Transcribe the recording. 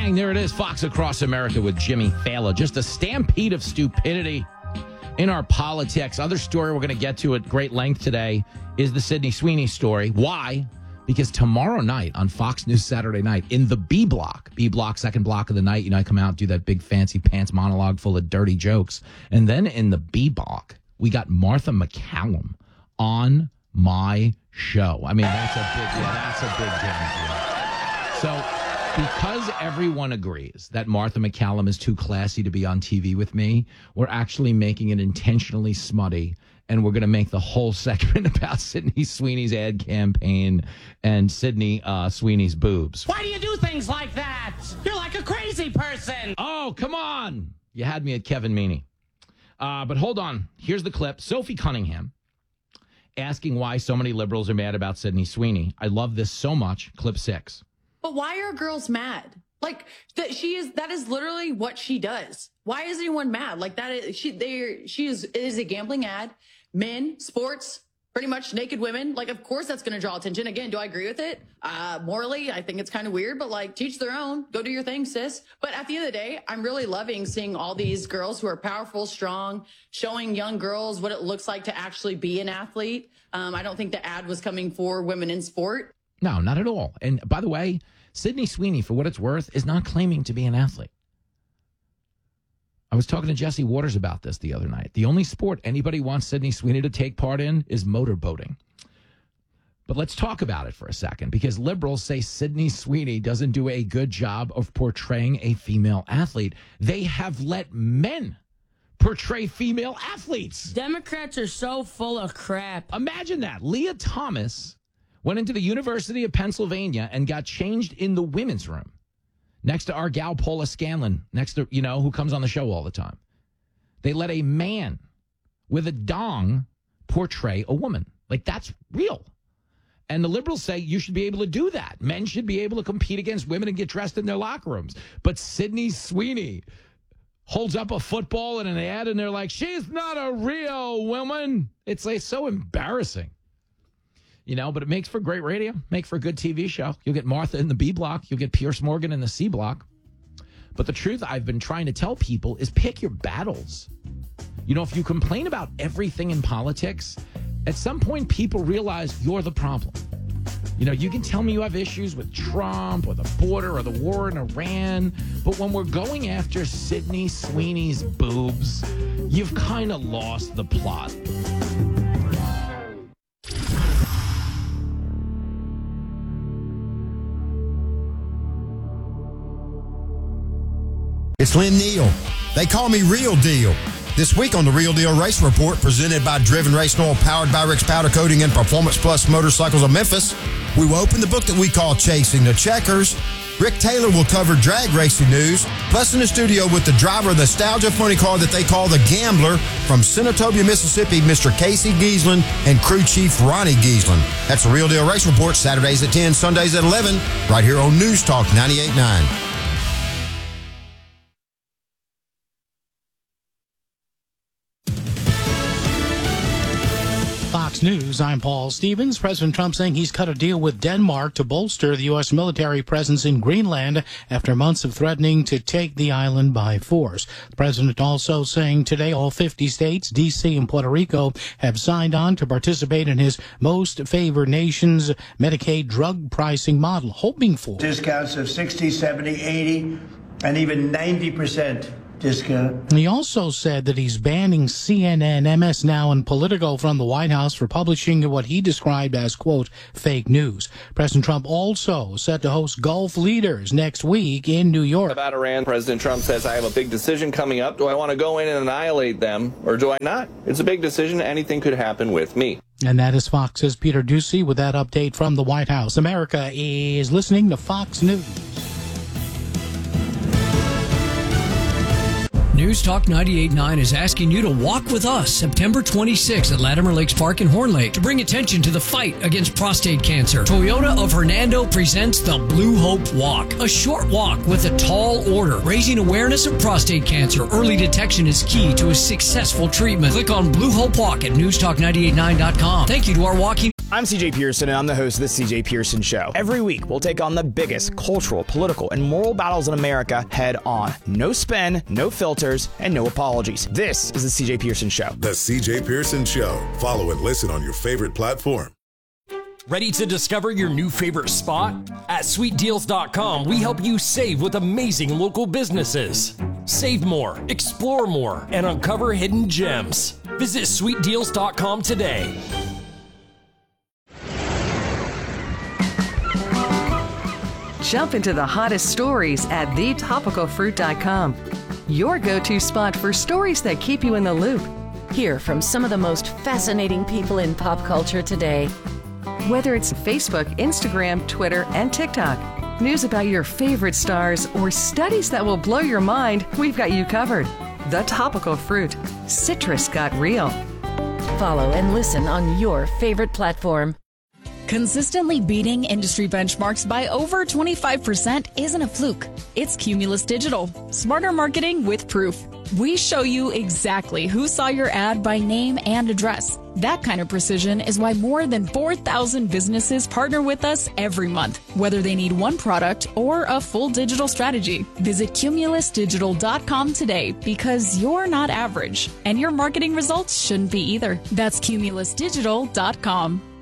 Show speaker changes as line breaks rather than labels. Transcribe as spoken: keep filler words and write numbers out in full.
Bang, there it is. Fox Across America with Jimmy Fallon. Just a stampede of stupidity in our politics. Other story we're going to get to at great length today is the Sydney Sweeney story. Why? Because tomorrow night on Fox News Saturday night in the B block, B block, second block of the night, you know, I come out, do that big fancy pants monologue full of dirty jokes. And then in the B block, we got Martha MacCallum on my show. I mean, that's a big, yeah, that's a big damn deal. So because everyone agrees that Martha MacCallum is too classy to be on T V with me, we're actually making it intentionally smutty. And we're going to make the whole segment about Sydney Sweeney's ad campaign and Sydney uh, Sweeney's boobs.
Why do you do things like that? You're like a crazy person.
Oh, come on. You had me at Kevin Meaney. Uh, but hold on. Here's the clip. Sophie Cunningham asking why so many liberals are mad about Sydney Sweeney. I love this so much. Clip six.
But why are girls mad? Like that she is that is literally what she does. Why is anyone mad? Like that is she they she is it is a gambling ad. Men, sports, pretty much naked women. Like, of course, that's going to draw attention. Again, do I agree with it? Uh, morally, I think it's kind of weird, but like, teach their own. Go do your thing, sis. But at the end of the day, I'm really loving seeing all these girls who are powerful, strong, showing young girls what it looks like to actually be an athlete. Um, I don't think the ad was coming for women in sport.
No, not at all. And by the way, Sydney Sweeney, for what it's worth, is not claiming to be an athlete. I was talking to Jesse Waters about this the other night. The only sport anybody wants Sydney Sweeney to take part in is motorboating. But let's talk about it for a second, because liberals say Sydney Sweeney doesn't do a good job of portraying a female athlete. They have let men portray female athletes.
Democrats are so full of crap.
Imagine that. Leah Thomas went into the University of Pennsylvania and got changed in the women's room. Next to our gal, Paula Scanlon, next to, you know, who comes on the show all the time. They let a man with a dong portray a woman. Like, that's real. And the liberals say you should be able to do that. Men should be able to compete against women and get dressed in their locker rooms. But Sydney Sweeney holds up a football and an ad, and they're like, she's not a real woman. It's like so embarrassing. You know, but it makes for great radio, make for a good T V show. You'll get Martha in the B block. You'll get Pierce Morgan in the C block. But the truth I've been trying to tell people is pick your battles. You know, if you complain about everything in politics, at some point people realize you're the problem. You know, you can tell me you have issues with Trump or the border or the war in Iran, but when we're going after Sydney Sweeney's boobs, you've kind of lost the plot.
It's Lynn Neal. They call me Real Deal. This week on the Real Deal Race Report, presented by Driven Racing Oil, powered by Rick's Powder Coating and Performance Plus Motorcycles of Memphis, we will open the book that we call Chasing the Checkers. Rick Taylor will cover drag racing news, plus in the studio with the driver of the Nostalgia Funny Car that they call the Gambler from Senatobia, Mississippi, Mister Casey Giesland and crew chief Ronnie Giesland. That's the Real Deal Race Report, Saturdays at ten, Sundays at eleven, right here on News Talk ninety-eight point nine.
Fox News, I'm Paul Stevens. President Trump saying he's cut a deal with Denmark to bolster the U S military presence in Greenland after months of threatening to take the island by force. The president also saying today all fifty states, D C and Puerto Rico, have signed on to participate in his most favored nations Medicaid drug pricing model, hoping for
discounts of sixty, seventy, eighty, and even ninety percent. Discount.
He also said that he's banning C N N, M S Now, and Politico from the White House for publishing what he described as, quote, fake news. President Trump also set to host Gulf leaders next week in New York.
About Iran, President Trump says, I have a big decision coming up. Do I want to go in and annihilate them, or do I not? It's a big decision. Anything could happen with me.
And that is Fox's Peter Ducey with that update from the White House. America is listening to Fox News.
News Talk ninety-eight point nine is asking you to walk with us September twenty-sixth at Latimer Lakes Park in Horn Lake to bring attention to the fight against prostate cancer. Toyota of Hernando presents the Blue Hope Walk, a short walk with a tall order, raising awareness of prostate cancer. Early detection is key to a successful treatment. Click on Blue Hope Walk at news talk nine eight nine dot com. Thank you to our walking
I'm C J Pearson, and I'm the host of The C J Pearson Show. Every week, we'll take on the biggest cultural, political, and moral battles in America head on. No spin, no filters, and no apologies. This is The C J Pearson Show.
The C J Pearson Show. Follow and listen on your favorite platform.
Ready to discover your new favorite spot? At sweet deals dot com, we help you save with amazing local businesses. Save more, explore more, and uncover hidden gems. Visit sweet deals dot com today.
Jump into the hottest stories at the topical fruit dot com. Your go-to spot for stories that keep you in the loop.
Hear from some of the most fascinating people in pop culture today.
Whether it's Facebook, Instagram, Twitter, and TikTok, news about your favorite stars, or studies that will blow your mind, we've got you covered. The Topical Fruit. Citrus got real.
Follow and listen on your favorite platform.
Consistently beating industry benchmarks by over twenty-five percent isn't a fluke. It's Cumulus Digital. Smarter marketing with proof. We show you exactly who saw your ad by name and address. That kind of precision is why more than four thousand businesses partner with us every month, whether they need one product or a full digital strategy. Visit cumulus digital dot com today, because you're not average, and your marketing results shouldn't be either. That's cumulus digital dot com.